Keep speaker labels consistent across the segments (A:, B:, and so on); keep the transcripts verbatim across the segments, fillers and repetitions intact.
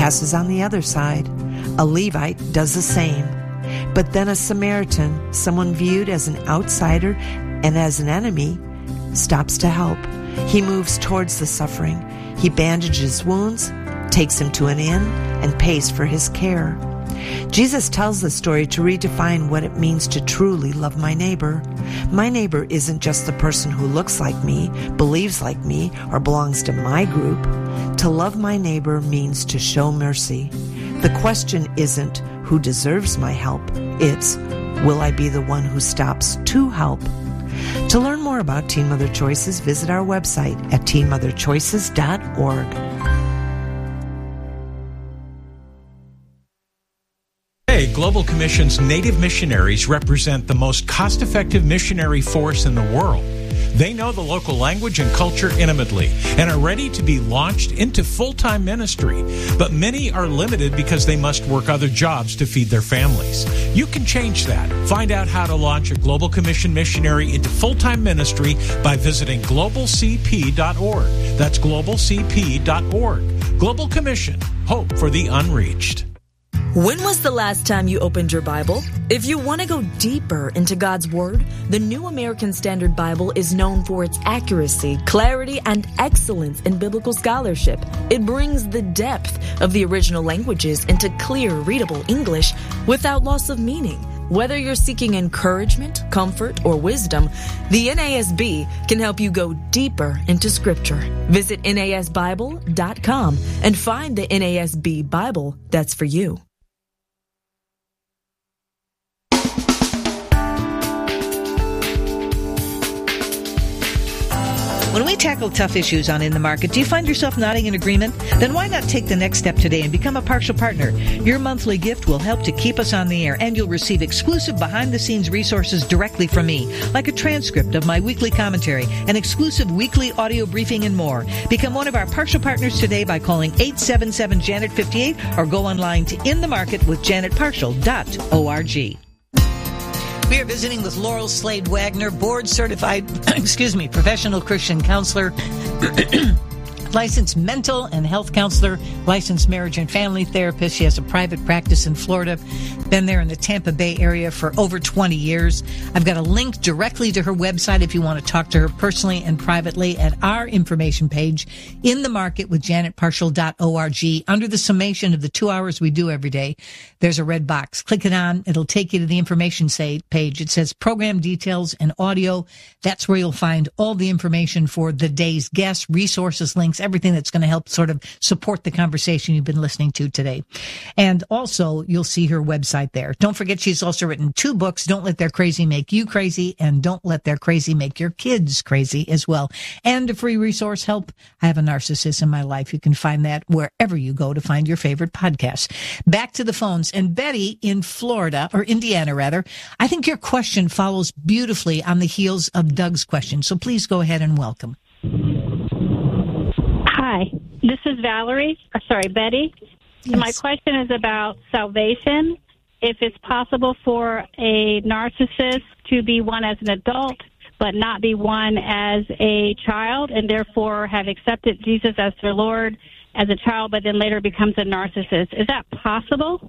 A: passes on the other side. A Levite does the same. But then a Samaritan, someone viewed as an outsider and as an enemy, stops to help. He moves towards the suffering. He bandages wounds, takes him to an inn, and pays for his care. Jesus tells the story to redefine what it means to truly love my neighbor. My neighbor isn't just the person who looks like me, believes like me, or belongs to my group. To love my neighbor means to show mercy. The question isn't who deserves my help. It's, will I be the one who stops to help? To learn more about Teen Mother Choices, visit our website at teen mother choices dot org.
B: Today, Global Commission's Native missionaries represent the most cost-effective missionary force in the world. They know the local language and culture intimately and are ready to be launched into full-time ministry. But many are limited because they must work other jobs to feed their families. You can change that. Find out how to launch a Global Commission missionary into full-time ministry by visiting global c p dot org. That's global c p dot org. Global Commission. Hope for the unreached.
C: When was the last time you opened your Bible? If you want to go deeper into God's Word, the New American Standard Bible is known for its accuracy, clarity, and excellence in biblical scholarship. It brings the depth of the original languages into clear, readable English without loss of meaning. Whether you're seeking encouragement, comfort, or wisdom, the N A S B can help you go deeper into Scripture. Visit N A S Bible dot com and find the N A S B Bible that's for you.
D: When we tackle tough issues on In the Market, do you find yourself nodding in agreement? Then why not take the next step today and become a partial partner? Your monthly gift will help to keep us on the air, and you'll receive exclusive behind-the-scenes resources directly from me, like a transcript of my weekly commentary, an exclusive weekly audio briefing, and more. Become one of our partial partners today by calling eight seven seven Janet fifty-eight or go online to in the market with janet partial dot org. We are visiting with Laurel Slade Wagner, board-certified, excuse me, professional Christian counselor, licensed mental and health counselor, licensed marriage and family therapist. She has a private practice in Florida, been there in the Tampa Bay area for over twenty years. I've got a link directly to her website if you want to talk to her personally and privately at our information page, In the Market with janet partial dot org. Under the summation of the two hours we do every day, there's a red box. Click it on. It'll take you to the information say, page. It says program details and audio. That's where you'll find all the information for the day's guests, resources, links, everything that's going to help sort of support the conversation you've been listening to today. And also, you'll see her website there. Don't forget, she's also written two books, Don't Let Their Crazy Make You Crazy, and Don't Let Their Crazy Make Your Kids Crazy as well. And a free resource, Help, I Have a Narcissist in My Life. You can find that wherever you go to find your favorite podcast. Back to the phones. And Betty in Florida, or Indiana rather, I think your question follows beautifully on the heels of Doug's question. So please go ahead and welcome.
E: Hi, this is Valerie, or sorry, Betty.
D: Yes.
E: My question is about salvation. If it's possible for a narcissist to be one as an adult, but not be one as a child, and therefore have accepted Jesus as their Lord as a child, but then later becomes a narcissist. Is that possible?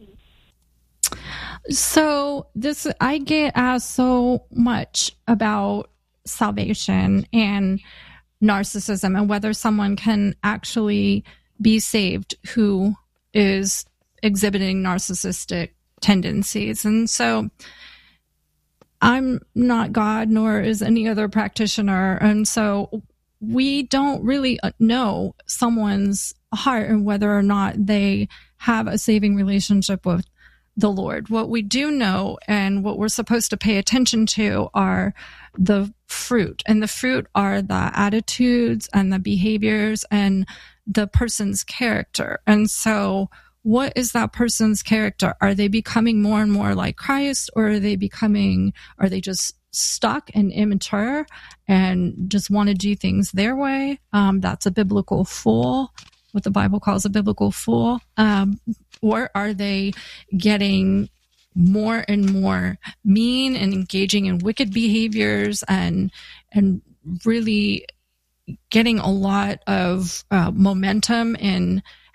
F: So this, I get asked so much about salvation and narcissism and whether someone can actually be saved who is exhibiting narcissistic tendencies. And so I'm not God, nor is any other practitioner. And so we don't really know someone's heart and whether or not they have a saving relationship with the Lord. What we do know and what we're supposed to pay attention to are the fruit. And the fruit are the attitudes and the behaviors and the person's character. And so what is that person's character? Are they becoming more and more like Christ, or are they becoming, are they just stuck and immature and just want to do things their way? Um, that's a biblical fool, what the Bible calls a biblical fool. Um, or are they getting more and more mean and engaging in wicked behaviors and and really getting a lot of uh, momentum in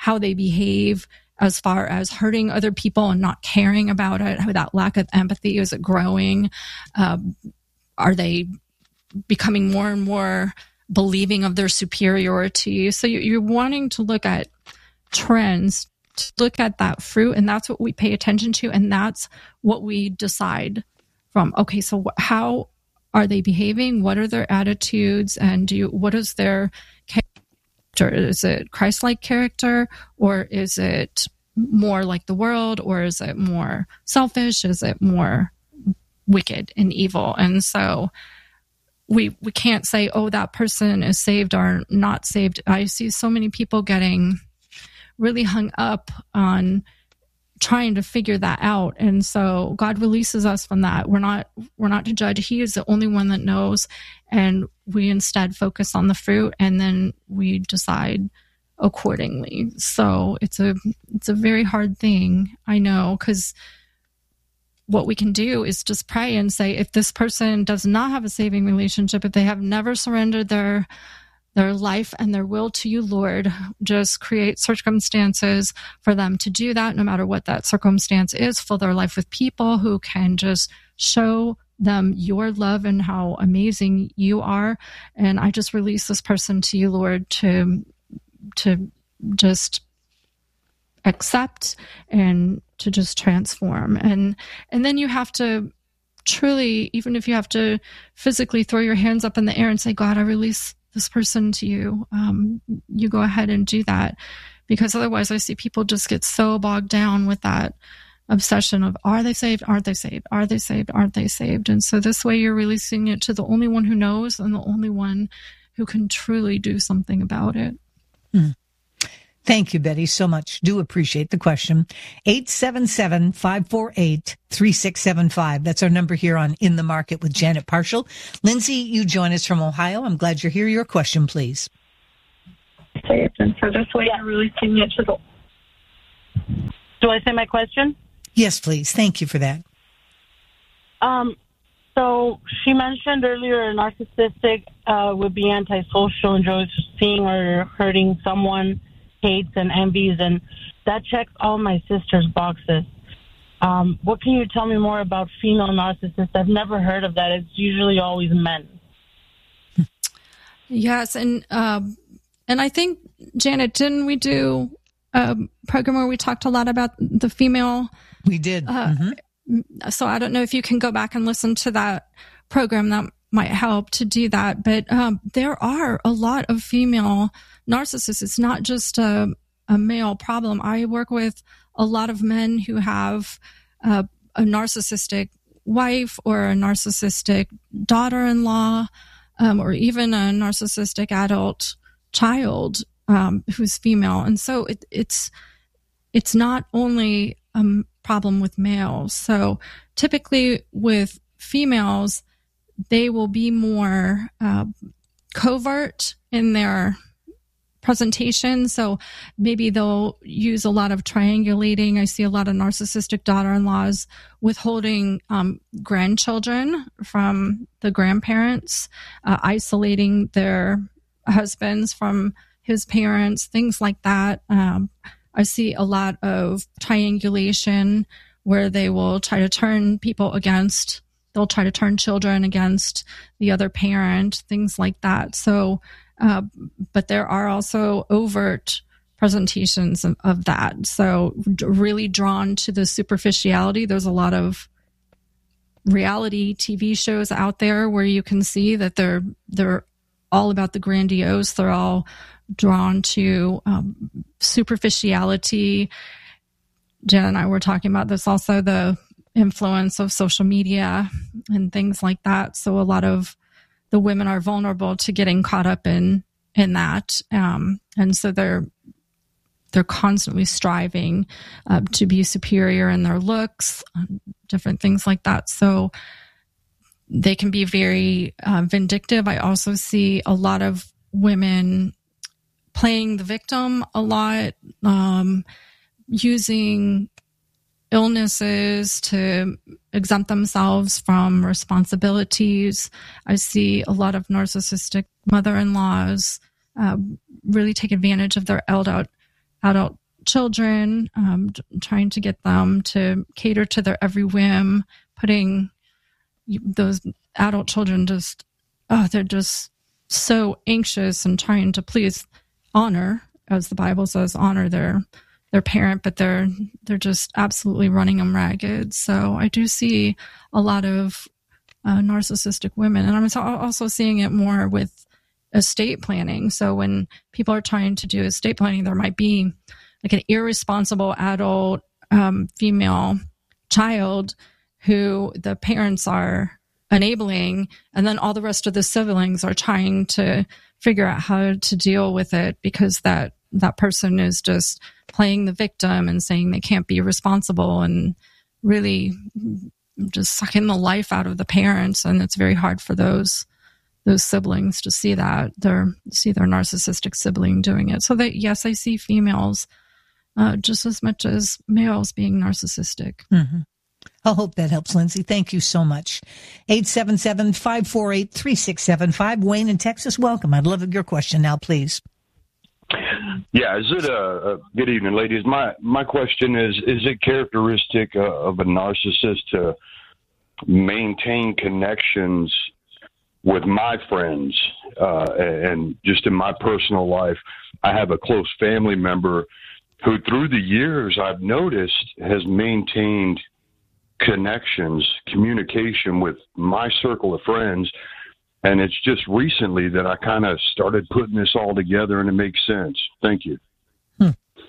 F: how they behave as far as hurting other people and not caring about it, how that lack of empathy, is it growing? Um, are they becoming more and more believing of their superiority? So you're wanting to look at trends, to look at that fruit, and that's what we pay attention to, and that's what we decide from. Okay, so how are they behaving? What are their attitudes? And do you, what is their character? Is it Christ-like character, or is it more like the world, or is it more selfish? Is it more wicked and evil? And so we we can't say, oh, that person is saved or not saved. I see so many people getting really hung up on trying to figure that out. And so God releases us from that. We're not we're not to judge. He is the only one that knows. And we instead focus on the fruit, and then we decide accordingly. So it's a it's a very hard thing, I know, because what we can do is just pray and say, if this person does not have a saving relationship, if they have never surrendered their their life and their will to you, Lord, just create circumstances for them to do that, no matter what that circumstance is. Fill their life with people who can just show them your love and how amazing you are. And I just release this person to you, Lord, to to just accept and to just transform. And and then you have to truly, even if you have to physically throw your hands up in the air and say, God, I release this person to you, um, you go ahead and do that. Because otherwise I see people just get so bogged down with that obsession of, are they saved? Aren't they saved? Are they saved? Aren't they saved? And so this way you're releasing it to the only one who knows and the only one who can truly do something about it.
G: Mm. Thank you, Betty, so much. Do appreciate the question. eight seven seven, five four eight, three six seven five. That's our number here on In the Market with Janet Parshall. Lindsay, you join us from Ohio. I'm glad you're here. Your question, please.
H: So this way you're releasing it to the... Do I say my question?
G: Yes, please. Thank you for that.
H: Um, so she mentioned earlier a narcissistic uh, would be antisocial, enjoys seeing or hurting someone, hates and envies, and that checks all my sister's boxes. Um, what can you tell me more about female narcissists? I've never heard of that. It's usually always men.
F: Yes, and um, and I think, Janet, didn't we do a program where we talked a lot about the female?
G: We did. Uh,
F: mm-hmm. So I don't know if you can go back and listen to that program. That might help to do that. But um, there are a lot of female narcissists. It's not just a, a male problem. I work with a lot of men who have uh, a narcissistic wife or a narcissistic daughter-in-law, um, or even a narcissistic adult child um, who's female. And so it, it's it's not only a problem with males. So typically with females, they will be more uh, covert in their presentation. So maybe they'll use a lot of triangulating. I see a lot of narcissistic daughter-in-laws withholding um, grandchildren from the grandparents, uh, isolating their husbands from his parents, things like that. Um, I see a lot of triangulation where they will try to turn people against, they'll try to turn children against the other parent, things like that. So Uh, but there are also overt presentations of, of that. So really drawn to the superficiality. There's a lot of reality T V shows out there where you can see that they're they're all about the grandiose. They're all drawn to um, superficiality. Jen and I were talking about this also, the influence of social media and things like that. So a lot of the women are vulnerable to getting caught up in in that, um, and so they're they're constantly striving uh, to be superior in their looks, um, different things like that. So they can be very uh, vindictive. I also see a lot of women playing the victim a lot, um, using illnesses to exempt themselves from responsibilities. I see a lot of narcissistic mother-in-laws uh, really take advantage of their adult, adult children, um, trying to get them to cater to their every whim, putting those adult children just, oh, they're just so anxious and trying to please, honor, as the Bible says, honor their their parent, but they're they're just absolutely running them ragged. So I do see a lot of uh, narcissistic women, and I'm also seeing it more with estate planning. So when people are trying to do estate planning, there might be like an irresponsible adult um, female child who the parents are enabling, and then all the rest of the siblings are trying to figure out how to deal with it because that that person is just playing the victim and saying they can't be responsible and really just sucking the life out of the parents. And it's very hard for those those siblings to see that their see their narcissistic sibling doing it. So that, yes, I see females uh, just as much as males being narcissistic.
G: Mm-hmm. I hope that helps, Lindsay. Thank you so much. eight seven seven, five four eight, three six seven five. Wayne in Texas, welcome. I'd love your question now, please.
I: Yeah, is it a, a good evening, ladies? My my question is: is it characteristic uh, of a narcissist to maintain connections with my friends uh, and just in my personal life? I have a close family member who, through the years, I've noticed has maintained connections, communication with my circle of friends. And it's just recently that I kind of started putting this all together, and it makes sense. Thank you.
F: Hmm.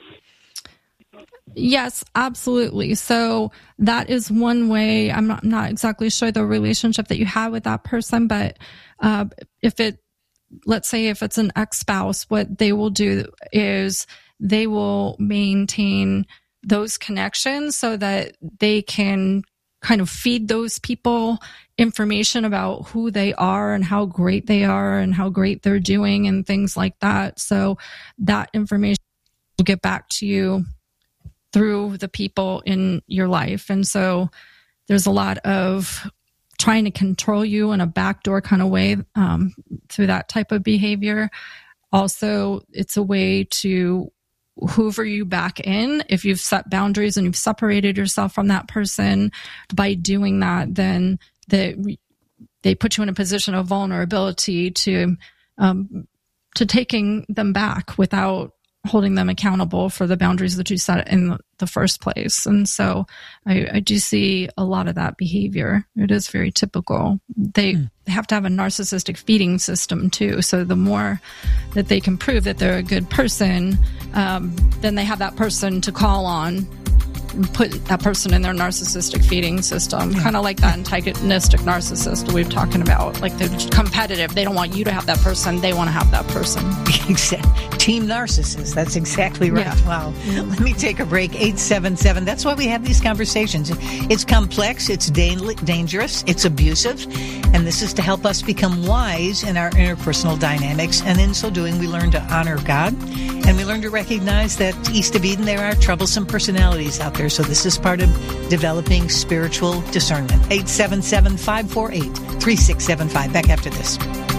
F: Yes, absolutely. So that is one way. I'm not, not exactly sure the relationship that you have with that person, but uh, if it, let's say if it's an ex-spouse, what they will do is they will maintain those connections so that they can kind of feed those people information about who they are and how great they are and how great they're doing and things like that. So that information will get back to you through the people in your life. And so there's a lot of trying to control you in a backdoor kind of way um, through that type of behavior. Also, it's a way to hoover you back in. If you've set boundaries and you've separated yourself from that person, by doing that, then the, they put you in a position of vulnerability to um, to taking them back without holding them accountable for the boundaries that you set in the first place. And so I, I do see a lot of that behavior. It is very typical. They mm. have to have a narcissistic feeding system too. So the more that they can prove that they're a good person, um, then they have that person to call on and put that person in their narcissistic feeding system, yeah. kind of like that antagonistic narcissist we were talking about. Like they're competitive. They don't want you to have that person. They want to have that person.
G: Team narcissist. That's exactly right. Yeah. Wow. Mm-hmm. Let me take a break. eight seven seven. That's why we have these conversations. It's complex. It's da- dangerous. It's abusive. And this is to help us become wise in our interpersonal dynamics. And in so doing, we learn to honor God. And we learn to recognize that east of Eden, there are troublesome personalities out there. So this is part of developing spiritual discernment. eight seven seven, five four eight, three six seven five. Back after this.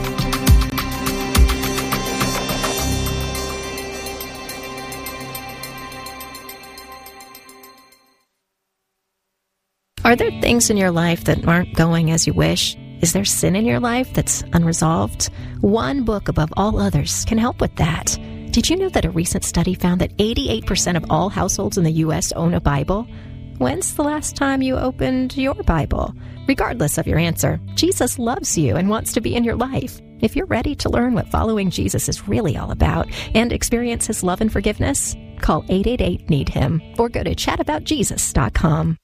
J: Are there things in your life that aren't going as you wish? Is there sin in your life that's unresolved? One book above all others can help with that. Did you know that a recent study found that eighty-eight percent of all households in the U S own a Bible? When's the last time you opened your Bible? Regardless of your answer, Jesus loves you and wants to be in your life. If you're ready to learn what following Jesus is really all about and experience his love and forgiveness, call eight eight eight, need him or go to chat about jesus dot com.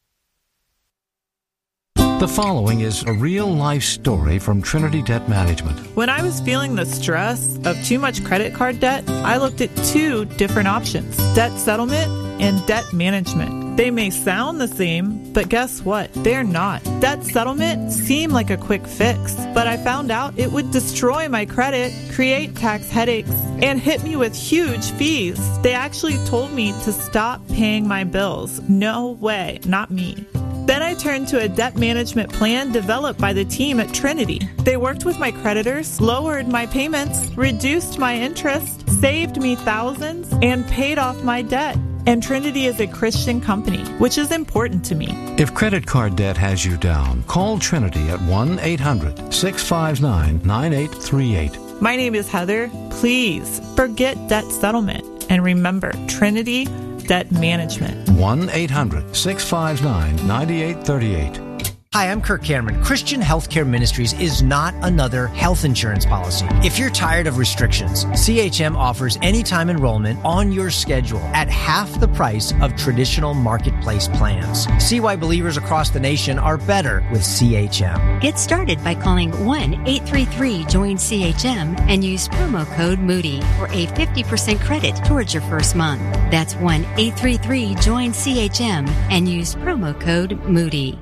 K: The following is a real-life story from Trinity Debt Management.
L: When I was feeling the stress of too much credit card debt, I looked at two different options: debt settlement and debt management. They may sound the same, but guess what? They're not. Debt settlement seemed like a quick fix, but I found out it would destroy my credit, create tax headaches, and hit me with huge fees. They actually told me to stop paying my bills. No way, not me. Then I turned to a debt management plan developed by the team at Trinity. They worked with my creditors, lowered my payments, reduced my interest, saved me thousands, and paid off my debt. And Trinity is a Christian company, which is important to me.
K: If credit card debt has you down, call Trinity at one eight hundred six five nine nine eight three eight.
L: My name is Heather. Please forget debt settlement and remember Trinity Debt Management.
K: one eight hundred six five nine nine eight three eight.
M: Hi, I'm Kirk Cameron. Christian Healthcare Ministries is not another health insurance policy. If you're tired of restrictions, C H M offers anytime enrollment on your schedule at half the price of traditional marketplace plans. See why believers across the nation are better with C H M.
N: Get started by calling one eight three three join C H M and use promo code Moody for a fifty percent credit towards your first month. That's one eight three three join C H M and use promo code Moody.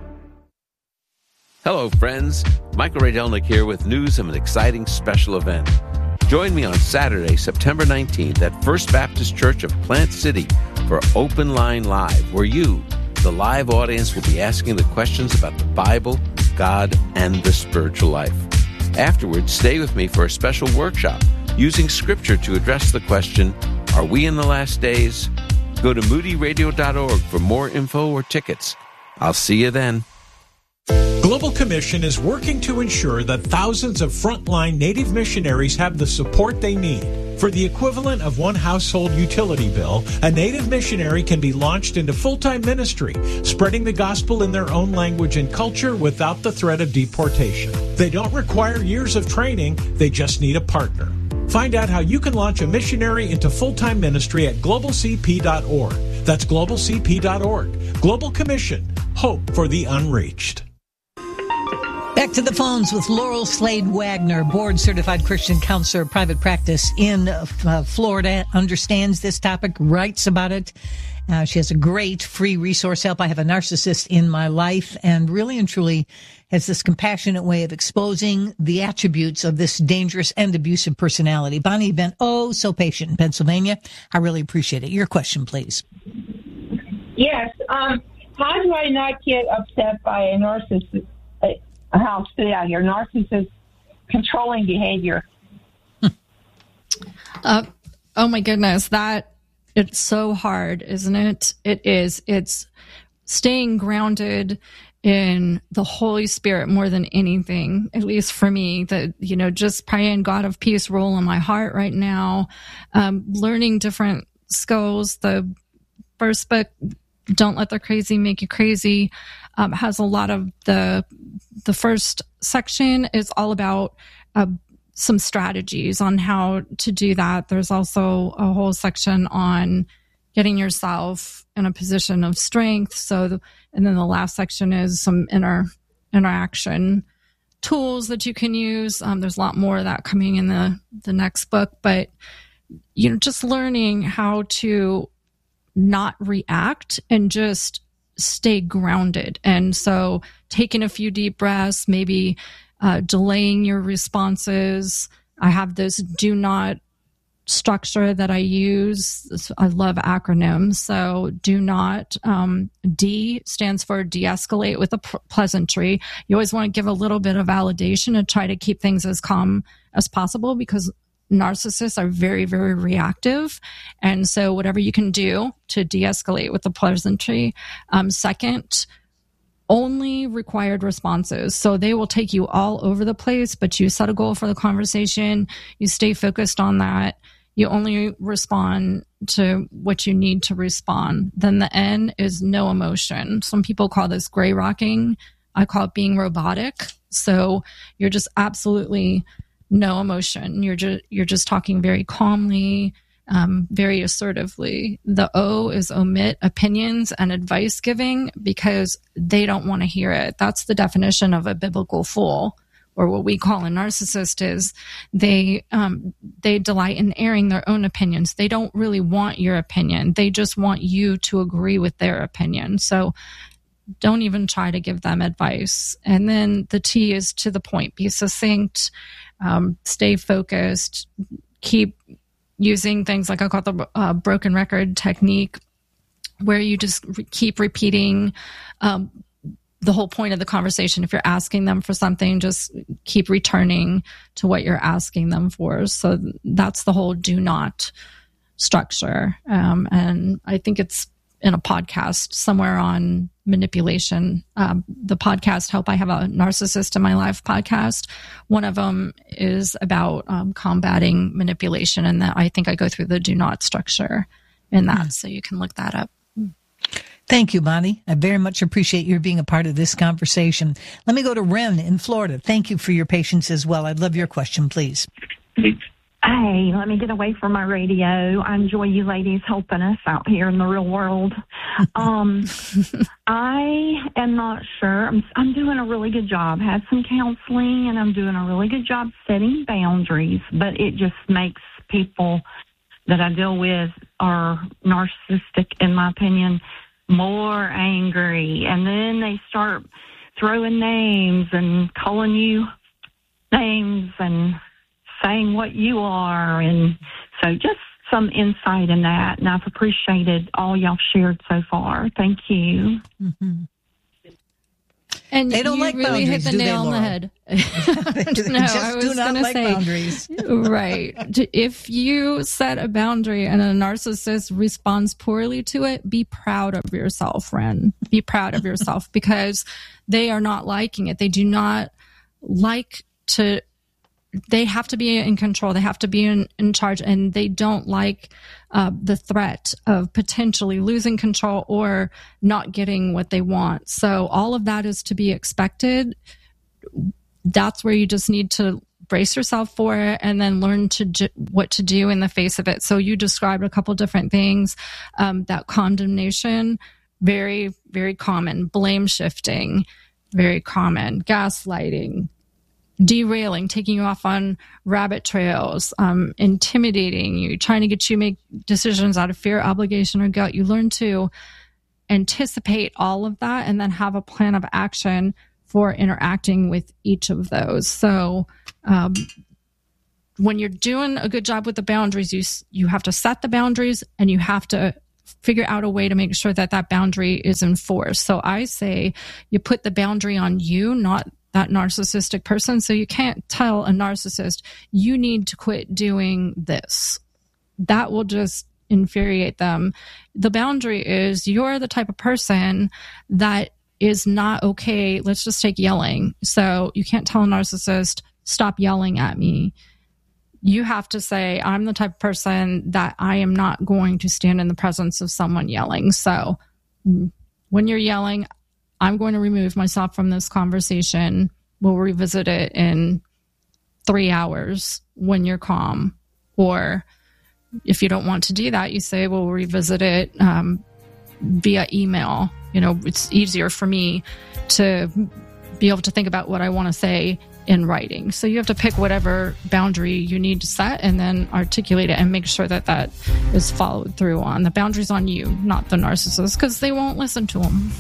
O: Hello, friends. Michael Radelnik here with news of an exciting special event. Join me on Saturday, September nineteenth at First Baptist Church of Plant City for Open Line Live, where you, the live audience, will be asking the questions about the Bible, God, and the spiritual life. Afterwards, stay with me for a special workshop using Scripture to address the question, are we in the last days? Go to moody radio dot org for more info or tickets. I'll see you then.
B: Global Commission is working to ensure that thousands of frontline Native missionaries have the support they need. For the equivalent of one household utility bill, a Native missionary can be launched into full-time ministry, spreading the gospel in their own language and culture without the threat of deportation. They don't require years of training, they just need a partner. Find out how you can launch a missionary into full-time ministry at global c p dot org. That's global c p dot org. Global Commission. Hope for the unreached.
G: Back to the phones with Laurel Slade Wagner, board-certified Christian counselor, private practice in uh, Florida, understands this topic, writes about it. Uh, she has a great free resource help. I have a narcissist in my life, and really and truly has this compassionate way of exposing the attributes of this dangerous and abusive personality. Bonnie, you've been oh so patient in Pennsylvania. I really appreciate it. Your question, please.
P: Yes. Um, how do I not get upset by a narcissist? I'll spit out here. Narcissist controlling behavior.
F: uh, oh my goodness, that it's so hard, isn't it? It is. It's staying grounded in the Holy Spirit more than anything, at least for me, that, you know, just praying God of peace roll in my heart right now, um, learning different skills. The first book, Don't Let the Crazy Make You Crazy, um, has a lot of the, the first section is all about uh, some strategies on how to do that. There's also a whole section on getting yourself in a position of strength. So, the, and then the last section is some inner interaction tools that you can use. Um, there's a lot more of that coming in the, the next book, but, you know, just learning how to not react and just stay grounded. And so taking a few deep breaths, maybe uh, delaying your responses. I have this do not structure that I use. I love acronyms. So do not, um, D stands for de-escalate with a p- pleasantry. You always want to give a little bit of validation and try to keep things as calm as possible, because narcissists are very, very reactive. And so whatever you can do to de-escalate with the pleasantry. Um, second, only required responses. So they will take you all over the place, but you set a goal for the conversation. You stay focused on that. You only respond to what you need to respond. Then the N is no emotion. Some people call this gray rocking. I call it being robotic. So you're just absolutely no emotion. You're just you're just talking very calmly, um, very assertively. The O is omit opinions and advice giving, because they don't want to hear it. That's the definition of a biblical fool, or what we call a narcissist. Is they um, they delight in airing their own opinions. They don't really want your opinion. They just want you to agree with their opinion. So don't even try to give them advice. And then the T is to the point. Be succinct. Um, stay focused, keep using things like I call the uh, broken record technique, where you just re- keep repeating um, the whole point of the conversation. If you're asking them for something, just keep returning to what you're asking them for. So that's the whole do not structure. Um, and I think it's in a podcast somewhere on manipulation. Um, the podcast Help I Have a Narcissist in My Life podcast. One of them is about um, combating manipulation. And that I think I go through the do not structure in that. Mm. So you can look that up.
G: Thank you, Bonnie. I very much appreciate your being a part of this conversation. Let me go to Ren in Florida. Thank you for your patience as well. I'd love your question, please.
Q: Hey, let me get away from my radio. I enjoy you ladies helping us out here in the real world. Um, I am not sure. I'm, I'm doing a really good job. Had some counseling, and I'm doing a really good job setting boundaries, but it just makes people that I deal with are narcissistic, in my opinion, more angry. And then they start throwing names and calling you names and saying what you are. And so just some insight in that. And I've appreciated all y'all shared so far. Thank you.
G: Mm-hmm.
F: And
G: they don't
F: you
G: like
F: really hit the
G: do
F: nail
G: they,
F: on the head.
G: they
F: no,
G: just
F: I was
G: do not
F: gonna
G: like
F: say,
G: boundaries.
F: Right. If you set a boundary and a narcissist responds poorly to it, be proud of yourself, Ren. Be proud of yourself because they are not liking it. They do not like to, they have to be in control. They have to be in, in charge, and they don't like uh, the threat of potentially losing control or not getting what they want. So all of that is to be expected. That's where you just need to brace yourself for it and then learn to ju- what to do in the face of it. So you described a couple different things. Um, that condemnation, very, very common. Blame shifting, very common. Gaslighting, derailing, taking you off on rabbit trails, um, intimidating you, trying to get you to make decisions out of fear, obligation, or guilt. You learn to anticipate all of that and then have a plan of action for interacting with each of those. So um, when you're doing a good job with the boundaries, you you have to set the boundaries and you have to figure out a way to make sure that that boundary is enforced. So I say you put the boundary on you, not that narcissistic person. So you can't tell a narcissist, you need to quit doing this. That will just infuriate them. The boundary is you're the type of person that is not okay. Let's just take yelling. So you can't tell a narcissist, stop yelling at me. You have to say, I'm the type of person that I am not going to stand in the presence of someone yelling. So when you're yelling, I'm going to remove myself from this conversation. We'll revisit it in three hours when you're calm. Or if you don't want to do that, you say, we'll revisit it um, via email. You know, it's easier for me to be able to think about what I want to say in writing. So you have to pick whatever boundary you need to set and then articulate it and make sure that that is followed through on. The boundary's on you, not the narcissist, because they won't listen to them.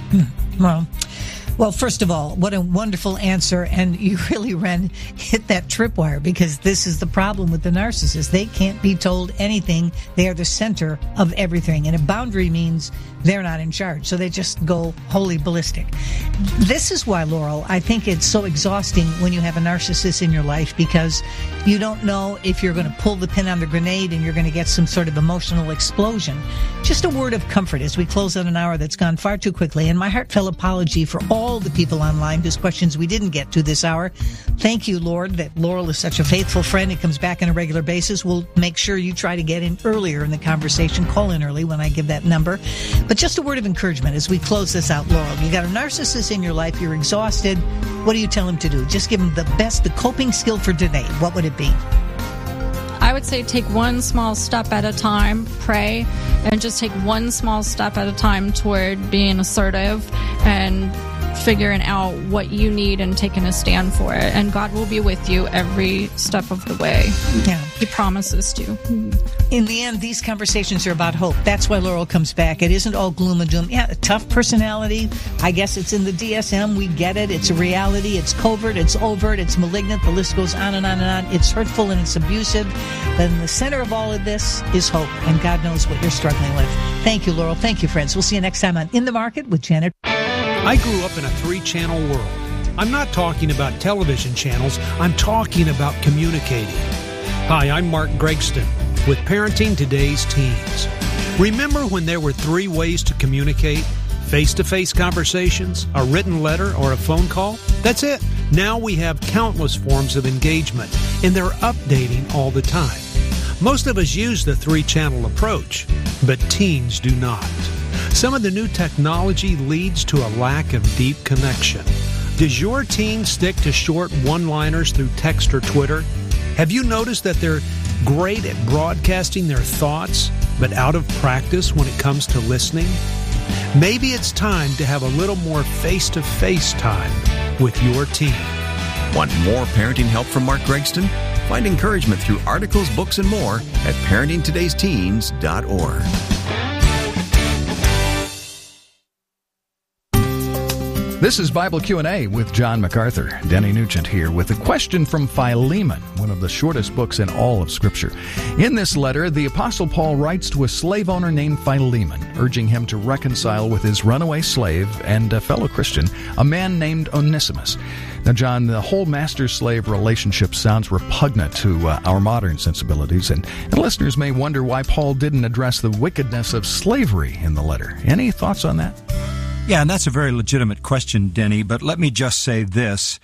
G: Well, well, first of all, what a wonderful answer. And you really, Ren, hit that tripwire, because this is the problem with the narcissist. They can't be told anything. They are the center of everything. And a boundary means they're not in charge. So they just go wholly ballistic. This is why, Laurel, I think it's so exhausting when you have a narcissist in your life, because you don't know if you're going to pull the pin on the grenade and you're going to get some sort of emotional explosion. Just a word of comfort as we close out an hour that's gone far too quickly. And my heartfelt apology for all the people online whose questions we didn't get to this hour. Thank you, Lord, that Laurel is such a faithful friend and comes back on a regular basis. We'll make sure you try to get in earlier in the conversation. Call in early when I give that number. But just a word of encouragement as we close this out, Laurel. You got a narcissist in your life. You're exhausted. What do you tell him to do? Just give him the best, the coping skill for today. What would it be?
F: I would say take one small step at a time, pray, and just take one small step at a time toward being assertive and figuring out what you need and taking a stand for it. And God will be with you every step of the way.
G: Yeah.
F: He promises to.
G: In the end, these conversations are about hope. That's why Laurel comes back. It isn't all gloom and doom. Yeah, a tough personality. I guess it's in the D S M. We get it. It's a reality. It's covert. It's overt. It's malignant. The list goes on and on and on. It's hurtful and it's abusive. But in the center of all of this is hope. And God knows what you're struggling with. Thank you, Laurel. Thank you, friends. We'll see you next time on In the Market with Janet.
R: I grew up in a three-channel world. I'm not talking about television channels. I'm talking about communicating. Hi, I'm Mark Gregston with Parenting Today's Teens. Remember when there were three ways to communicate? Face-to-face conversations, a written letter, or a phone call? That's it. Now we have countless forms of engagement, and they're updating all the time. Most of us use the three-channel approach, but teens do not. Some of the new technology leads to a lack of deep connection. Does your teen stick to short one-liners through text or Twitter? Have you noticed that they're great at broadcasting their thoughts, but out of practice when it comes to listening? Maybe it's time to have a little more face-to-face time with your teen.
S: Want more parenting help from Mark Gregston? Find encouragement through articles, books, and more at parenting todays teens dot org.
T: This is Bible Q and A with John MacArthur. Denny Nugent here with a question from Philemon, one of the shortest books in all of Scripture. In this letter, the Apostle Paul writes to a slave owner named Philemon, urging him to reconcile with his runaway slave and a fellow Christian, a man named Onesimus. Now, John, the whole master-slave relationship sounds repugnant to uh, our modern sensibilities, and, and listeners may wonder why Paul didn't address the wickedness of slavery in the letter. Any thoughts on that?
U: Yeah, and that's a very legitimate question, Denny, but let me just say this.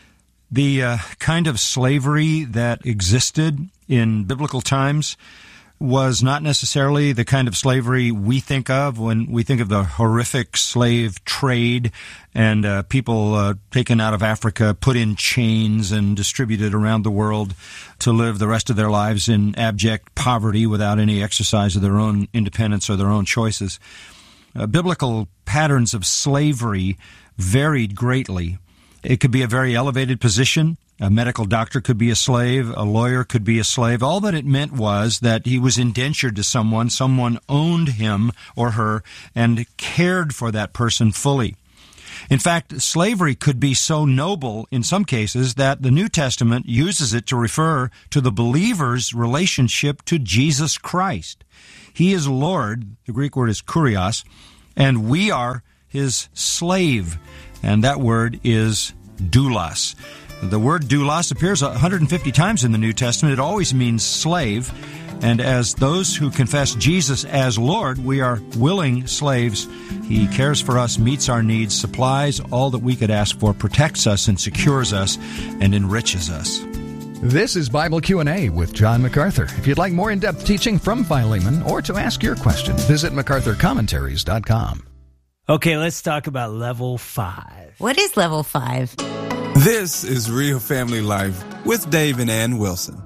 U: The uh, kind of slavery that existed in biblical times was not necessarily the kind of slavery we think of when we think of the horrific slave trade and uh, people uh, taken out of Africa, put in chains and distributed around the world to live the rest of their lives in abject poverty without any exercise of their own independence or their own choices. Uh, biblical patterns of slavery varied greatly. It could be a very elevated position. A medical doctor could be a slave. A lawyer could be a slave. All that it meant was that he was indentured to someone. Someone owned him or her and cared for that person fully. In fact, slavery could be so noble in some cases that the New Testament uses it to refer to the believer's relationship to Jesus Christ. He is Lord, the Greek word is kurios, and we are his slave, and that word is doulos. The word doulos appears one hundred fifty times in the New Testament. It always means slave, and as those who confess Jesus as Lord, we are willing slaves. He cares for us, meets our needs, supplies all that we could ask for, protects us and secures us, and enriches us.
T: This is Bible Q and A with John MacArthur. If you'd like more in-depth teaching from Philemon or to ask your question, visit macarthur commentaries dot com.
V: Okay, let's talk about level five.
W: What is level five?
X: This is Real Family Life with Dave and Ann Wilson.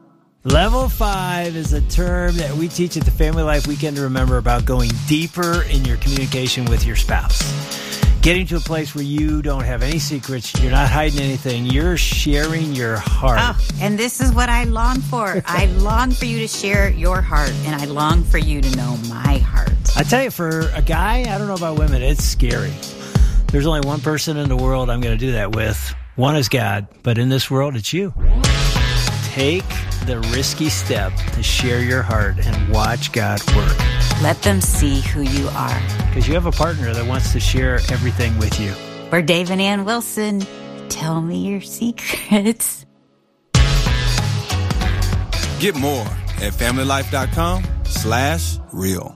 V: Level five is a term that we teach at the Family Life Weekend to remember about going deeper in your communication with your spouse. Getting to a place where you don't have any secrets, you're not hiding anything, you're sharing your heart.
W: Oh, and this is what I long for. I long for you to share your heart, and I long for you to know my heart.
V: I tell you, for a guy, I don't know about women, it's scary. There's only one person in the world I'm going to do that with. One is God, but in this world, it's you. Take the risky step to share your heart and watch God work.
W: Let them see who you are.
V: Because you have a partner that wants to share everything with you.
W: For Dave and Ann Wilson, tell me your secrets.
X: Get more at familylife.com slash real.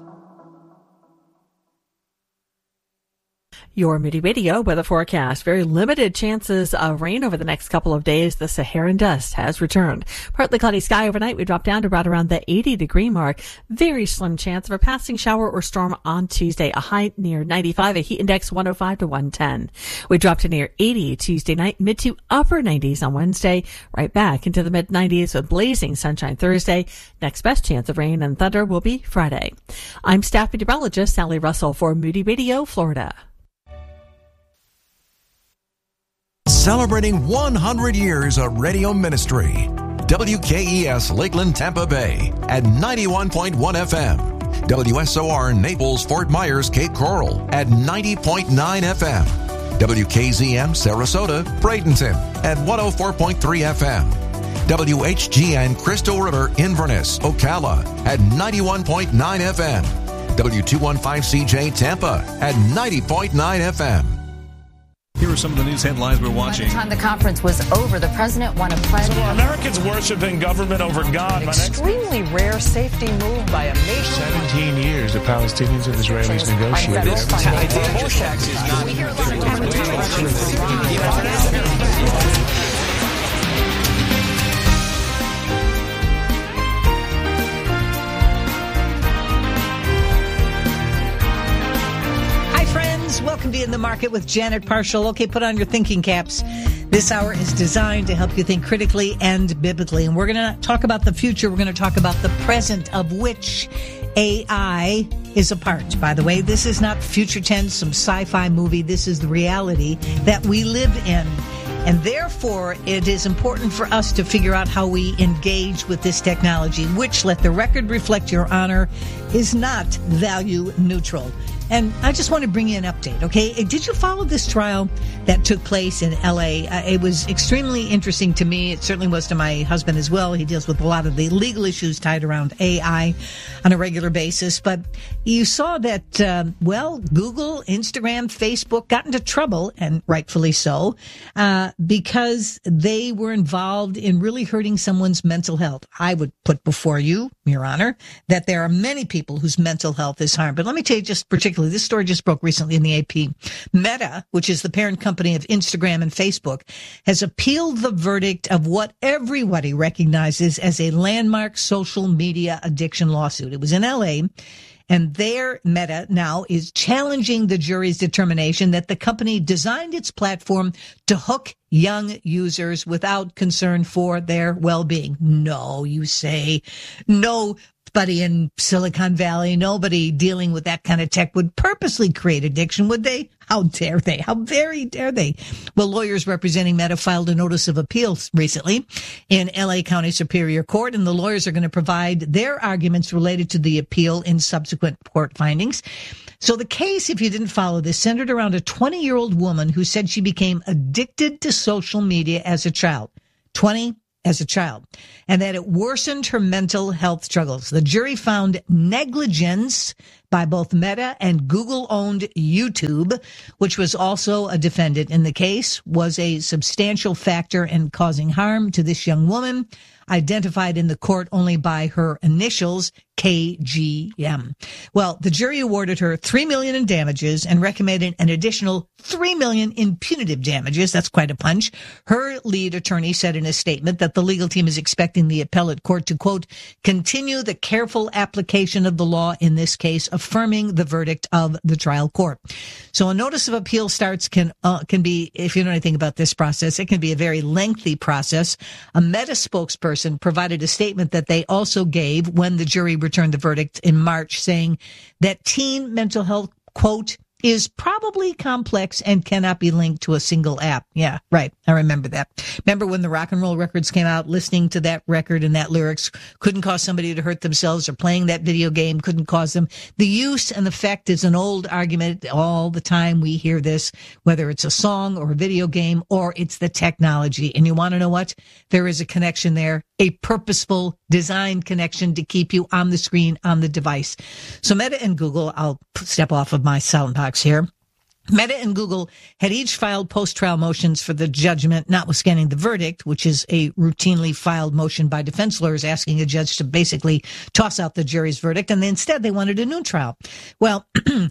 Y: Your Moody Radio weather forecast. Very limited chances of rain over the next couple of days. The Saharan dust has returned. Partly cloudy sky overnight. We drop down to right around the eighty degree mark. Very slim chance of a passing shower or storm on Tuesday. A high near ninety-five, a heat index one oh five to one ten. We drop to near eighty Tuesday night, mid to upper nineties on Wednesday. Right back into the mid nineties with blazing sunshine Thursday. Next best chance of rain and thunder will be Friday. I'm staff meteorologist Sally Russell for Moody Radio, Florida.
Z: Celebrating one hundred years of radio ministry. W K E S Lakeland, Tampa Bay at ninety-one point one F M. W S O R Naples, Fort Myers, Cape Coral at ninety point nine F M. W K Z M Sarasota, Bradenton at one oh four point three F M. W H G N Crystal River, Inverness, Ocala at ninety-one point nine F M. W two fifteen C J Tampa at ninety point nine F M.
A: Here are some of the news headlines we're watching.
C: By the time the conference was over, the president won a pledge.
D: So are Americans worshiping government over God?
E: Extremely rare safety move by a nation.
D: Seventeen years the Palestinians and Israelis negotiated.
A: This tax is not.
G: Welcome to In the Market with Janet Parshall. Okay, put on your thinking caps. This hour is designed to help you think critically and biblically. And we're going to talk about the future. We're going to talk about the present, of which A I is a part. By the way, this is not future tense, some sci-fi movie. This is the reality that we live in. And therefore, it is important for us to figure out how we engage with this technology, which, let the record reflect, Your Honor, is not value neutral. And I just want to bring you an update, okay? Did you follow this trial that took place in L A? Uh, it was extremely interesting to me. It certainly was to my husband as well. He deals with a lot of the legal issues tied around A I on a regular basis. But you saw that, uh, well, Google, Instagram, Facebook got into trouble, and rightfully so, uh, because they were involved in really hurting someone's mental health. I would put before you, Your Honor, that there are many people whose mental health is harmed. But let me tell you just particularly, this story just broke recently in the A P. Meta, which is the parent company of Instagram and Facebook, has appealed the verdict of what everybody recognizes as a landmark social media addiction lawsuit. It was in L A, and their Meta now is challenging the jury's determination that the company designed its platform to hook young users without concern for their well-being. No, you say. No. Nobody in Silicon Valley, nobody dealing with that kind of tech would purposely create addiction, would they? How dare they? How very dare they? Well, lawyers representing Meta filed a notice of appeal recently in L A County Superior Court, and the lawyers are going to provide their arguments related to the appeal in subsequent court findings. So the case, if you didn't follow this, centered around a twenty-year-old woman who said she became addicted to social media as a child. twenty as a child, and that it worsened her mental health struggles. The jury found negligence by both Meta and Google-owned YouTube, which was also a defendant in the case, was a substantial factor in causing harm to this young woman, identified in the court only by her initials, K G M. Well, the jury awarded her three million dollars in damages and recommended an additional three million dollars in punitive damages. That's quite a punch. Her lead attorney said in a statement that the legal team is expecting the appellate court to, quote, continue the careful application of the law in this case, affirming the verdict of the trial court. So a notice of appeal starts can uh, can be, if you know anything about this process, it can be a very lengthy process. A Meta spokesperson provided a statement that they also gave when the jury returned the verdict in March, saying that teen mental health, quote, is probably complex and cannot be linked to a single app. Yeah, right. I remember that. Remember when the rock and roll records came out, listening to that record and that lyrics couldn't cause somebody to hurt themselves, or playing that video game couldn't cause them. The use and effect is an old argument. All the time we hear this, whether it's a song or a video game or it's the technology. And you want to know what? There is a connection there, a purposeful designed connection to keep you on the screen, on the device. So Meta and Google, I'll step off of my soundbox here. Meta and Google had each filed post-trial motions for the judgment, notwithstanding the verdict, which is a routinely filed motion by defense lawyers asking a judge to basically toss out the jury's verdict, and instead they wanted a new trial. Well,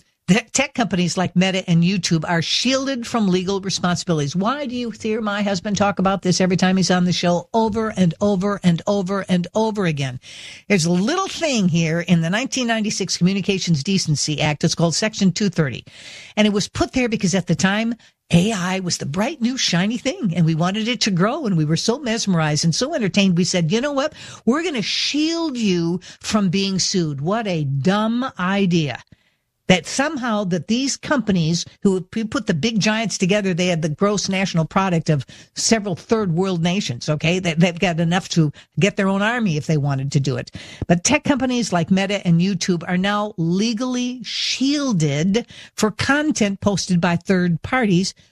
G: tech companies like Meta and YouTube are shielded from legal responsibilities. Why do you hear my husband talk about this every time he's on the show, over and over and over and over again? There's a little thing here in the nineteen ninety-six Communications Decency Act. It's called Section two thirty. And it was put there because at the time, A I was the bright, new, shiny thing, and we wanted it to grow, and we were so mesmerized and so entertained, we said, you know what? We're going to shield you from being sued. What a dumb idea. That somehow that these companies who put the big giants together, they had the gross national product of several third world nations, okay? They've got enough to get their own army if they wanted to do it. But tech companies like Meta and YouTube are now legally shielded for content posted by third parties,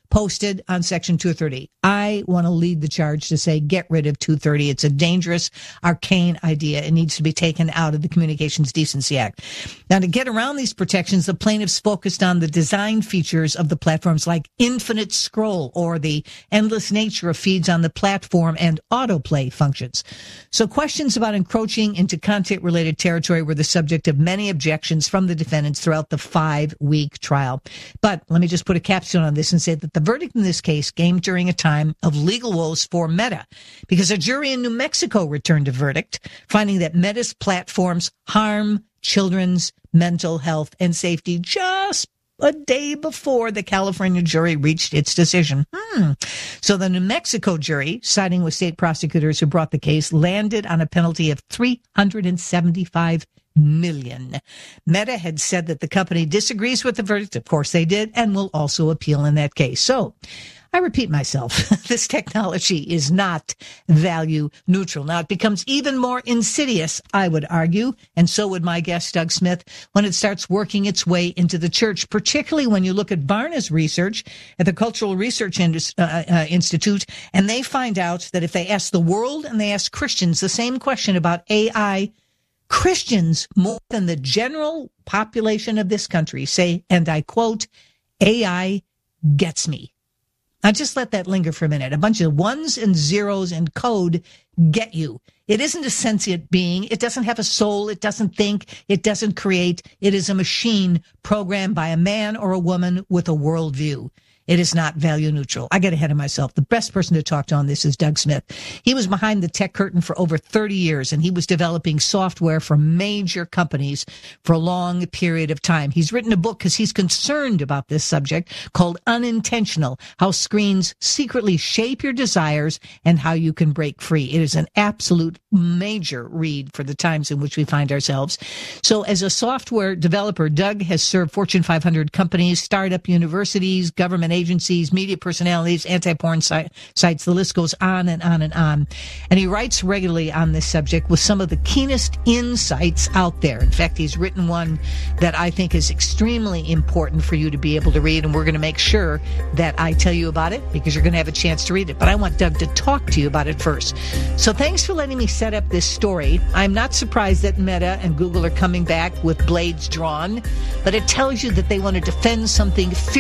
G: posted on Section two thirty. I want to lead the charge to say get rid of two thirty. It's a dangerous, arcane idea. It needs to be taken out of the Communications Decency Act. Now, to get around these protections, the plaintiffs focused on the design features of the platforms like infinite scroll or the endless nature of feeds on the platform and autoplay functions. So questions about encroaching into content-related territory were the subject of many objections from the defendants throughout the five-week trial. But let me just put a capstone on this and say that the verdict in this case came during a time of legal woes for Meta, because a jury in New Mexico returned a verdict finding that Meta's platforms harm children's mental health and safety just a day before the California jury reached its decision. Hmm. So the New Mexico jury, siding with state prosecutors who brought the case, landed on a penalty of three hundred seventy-five million dollars. Meta had said that the company disagrees with the verdict. Of course they did, and will also appeal in that case. So I repeat myself, this technology is not value neutral. Now, it becomes even more insidious, I would argue, and so would my guest, Doug Smith, when it starts working its way into the church, particularly when you look at Barna's research at the Cultural Research Indus- uh, uh, Institute, and they find out that if they ask the world and they ask Christians the same question about A I, Christians, more than the general population of this country, say, and I quote, A I gets me. Now, just let that linger for a minute. A bunch of ones and zeros and code get you. It isn't a sentient being. It doesn't have a soul. It doesn't think. It doesn't create. It is a machine programmed by a man or a woman with a worldview. It is not value neutral. I get ahead of myself. The best person to talk to on this is Doug Smith. He was behind the tech curtain for over thirty years, and he was developing software for major companies for a long period of time. He's written a book because he's concerned about this subject called Unintentional, How Screens Secretly Shape Your Desires and How You Can Break Free. It is an absolute major read for the times in which we find ourselves. So as a software developer, Doug has served Fortune five hundred companies, startup universities, government agencies, media personalities, anti-porn si- sites. The list goes on and on and on. And he writes regularly on this subject with some of the keenest insights out there. In fact, he's written one that I think is extremely important for you to be able to read, and we're going to make sure that I tell you about it because you're going to have a chance to read it. But I want Doug to talk to you about it first. So thanks for letting me set up this story. I'm not surprised that Meta and Google are coming back with blades drawn, but it tells you that they want to defend something fierce